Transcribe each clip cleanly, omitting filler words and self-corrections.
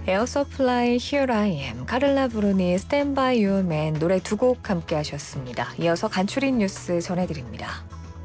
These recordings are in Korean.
에어 서플라이, Here I Am, 카를라 브루니, Stand By Your Man 노래 두 곡 함께 하셨습니다. 이어서 간추린 뉴스 전해드립니다.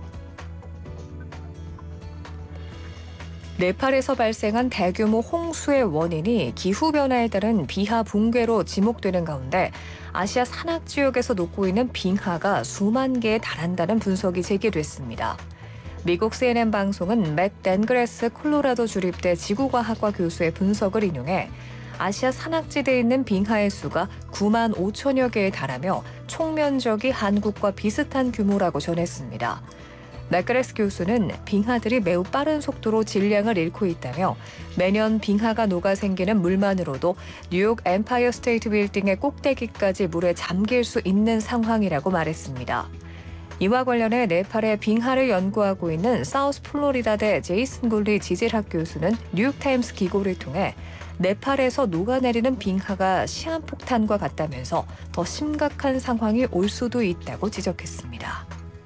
네팔에서 발생한 대규모 홍수의 원인이 기후변화에 따른 비하 붕괴로 지목되는 가운데 아시아 산악 지역에서 녹고 있는 빙하가 수만 개에 달한다는 분석이 제기됐습니다. 미국 CNN 방송은 맥 댄그레스 콜로라도 주립대 지구과학과 교수의 분석을 인용해 아시아 산악지대에 있는 빙하의 수가 9만 5천여 개에 달하며 총 면적이 한국과 비슷한 규모라고 전했습니다. 맥그레스 교수는 빙하들이 매우 빠른 속도로 질량을 잃고 있다며 매년 빙하가 녹아 생기는 물만으로도 뉴욕 엠파이어 스테이트 빌딩의 꼭대기까지 물에 잠길 수 있는 상황이라고 말했습니다. 이와 관련해 네팔의 빙하를 연구하고 있는 사우스 플로리다대 제이슨 굴리 지질학 교수는 뉴욕타임스 기고를 통해 네팔에서 녹아내리는 빙하가 시한폭탄과 같다면서 더 심각한 상황이 올 수도 있다고 지적했습니다.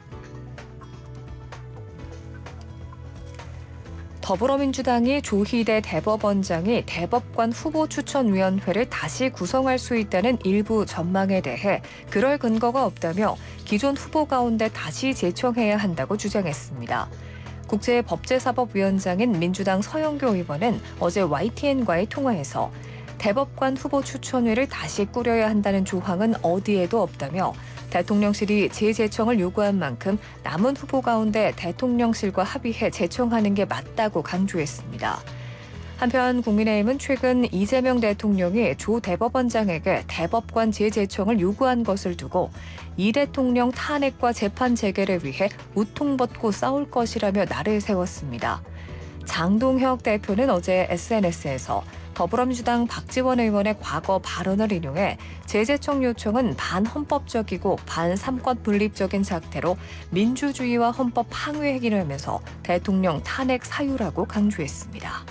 더불어민주당이 조희대 대법원장이 대법관 후보 추천위원회를 다시 구성할 수 있다는 일부 전망에 대해 그럴 근거가 없다며 기존 후보 가운데 다시 제청해야 한다고 주장했습니다. 국제법제사법위원장인 민주당 서영교 의원은 어제 YTN과의 통화에서 대법관 후보 추천회를 다시 꾸려야 한다는 조항은 어디에도 없다며 대통령실이 재제청을 요구한 만큼 남은 후보 가운데 대통령실과 합의해 제청하는 게 맞다고 강조했습니다. 한편 국민의힘은 최근 이재명 대통령이 조 대법원장에게 대법관 재제청을 요구한 것을 두고 이 대통령 탄핵과 재판 재개를 위해 우통벗고 싸울 것이라며 날을 세웠습니다. 장동혁 대표는 어제 SNS에서 더불어민주당 박지원 의원의 과거 발언을 인용해 재제청 요청은 반헌법적이고 반삼권 분립적인 작태로 민주주의와 헌법 항회 행위라면서 대통령 탄핵 사유라고 강조했습니다.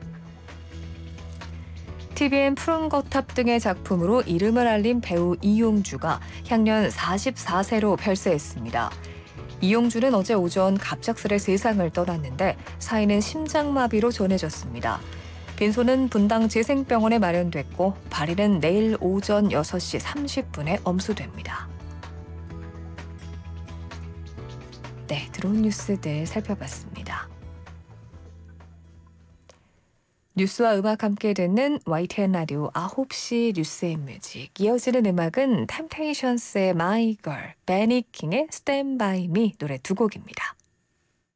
TVN 푸른 거탑 등의 작품으로 이름을 알린 배우 이용주가 향년 44세로 별세했습니다. 이용주는 어제 오전 갑작스레 세상을 떠났는데 사인은 심장마비로 전해졌습니다. 빈소는 분당 재생병원에 마련됐고 발인은 내일 오전 6시 30분에 엄수됩니다. 네, 들어온 뉴스들 살펴봤습니다. 뉴스와 음악 함께 듣는 YTN 라디오 9시 뉴스앤뮤직. 이어지는 음악은 템테이션스의 My Girl, 베니 킹의 Stand By Me 노래 두 곡입니다.